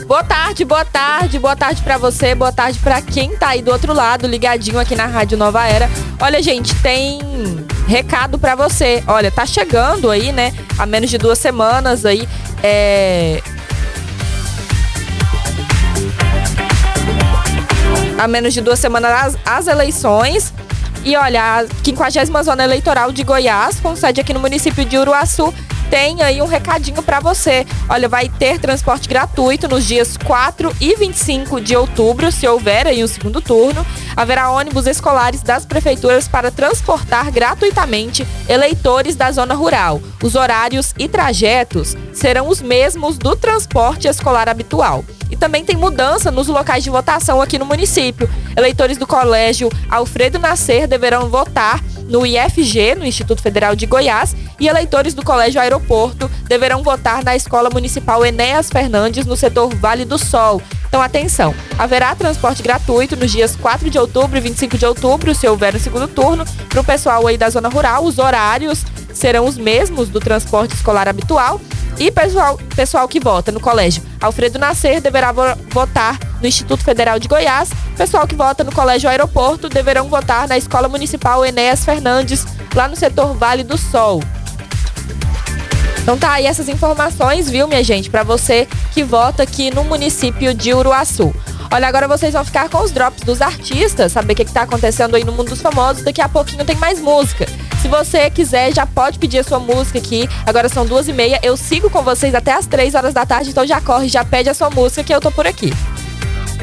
boa tarde pra você, boa tarde pra quem tá aí do outro lado, ligadinho aqui na Rádio Nova Era. Olha, gente, tem recado pra você. Olha, tá chegando aí, né, há menos de 2 semanas aí, há menos de 2 semanas as eleições. E olha, a 50ª Zona Eleitoral de Goiás, com sede aqui no município de Uruaçu, tem aí um recadinho pra você. Olha, vai ter transporte gratuito nos dias 4 e 25 de outubro, se houver aí um segundo turno. Haverá ônibus escolares das prefeituras para transportar gratuitamente eleitores da zona rural. Os horários e trajetos serão os mesmos do transporte escolar habitual. E também tem mudança nos locais de votação aqui no município. Eleitores do Colégio Alfredo Nasser deverão votar no IFG, no Instituto Federal de Goiás, e eleitores do Colégio Aeroporto deverão votar na Escola Municipal Enéas Fernandes, no setor Vale do Sol. Então, atenção, haverá transporte gratuito nos dias 4 de outubro e 25 de outubro, se houver um segundo turno, para o pessoal aí da zona rural. Os horários serão os mesmos do transporte escolar habitual. E pessoal que vota no Colégio Alfredo Nasser deverá votar no Instituto Federal de Goiás. Pessoal que vota no Colégio Aeroporto deverão votar na Escola Municipal Enéas Fernandes, lá no setor Vale do Sol. Então tá aí essas informações, viu, minha gente, pra você que vota aqui no município de Uruaçu. Olha, agora vocês vão ficar com os drops dos artistas, saber o que tá acontecendo aí no mundo dos famosos. Daqui a pouquinho tem mais música. Se você quiser, já pode pedir a sua música aqui. Agora são 2h30. Eu sigo com vocês até as 3 horas da tarde, então já corre, já pede a sua música que eu tô por aqui.